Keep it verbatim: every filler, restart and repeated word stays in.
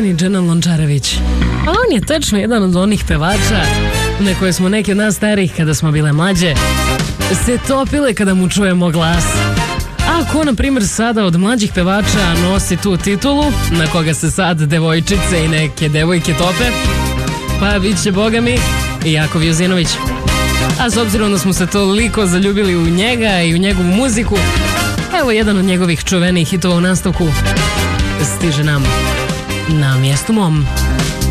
čuveni Dženan Lončarević. A on je tečno jedan od onih pevača na koje smo neki od nas starih kada smo bile mlađe se topile kada mu čujemo glas. A ko, na primjer, sada od mlađih pevača nosi tu titulu, na koga se sad devojčice i neke devojke tope? Pa bit će, boga mi, i Jakov Jozinović. A s obzirom da smo se toliko zaljubili u njega i u njegovu muziku, evo jedan od njegovih čuvenih hitova u nastavku stiže nam na mjestu mom.